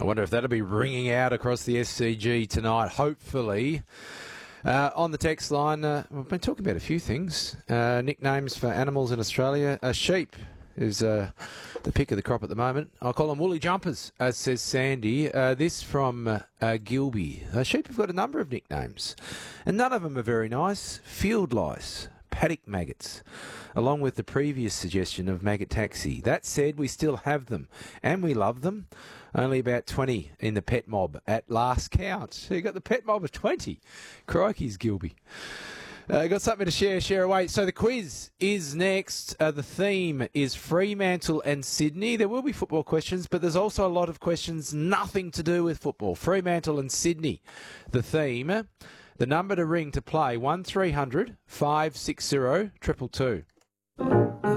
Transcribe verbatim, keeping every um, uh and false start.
I wonder if that'll be ringing out across the S C G tonight, hopefully. Uh, on the text line, uh, we've been talking about a few things. Uh, nicknames for animals in Australia. Uh, sheep is uh, the pick of the crop at the moment. I'll call them woolly jumpers, as says Sandy. Uh, this from uh, uh, Gilby. Uh, sheep have got a number of nicknames, and none of them are very nice. Field lice, paddock maggots, along with the previous suggestion of maggot taxi. That said, we still have them, and we love them. Only about twenty in the pet mob at last count. So you got the pet mob of twenty. Crikey's Gilby. Uh, got something to share, share away. So the quiz is next. Uh, the theme is Fremantle and Sydney. There will be football questions, but there's also a lot of questions nothing to do with football. Fremantle and Sydney, the theme. The number to ring to play, one three hundred five six zero two two two.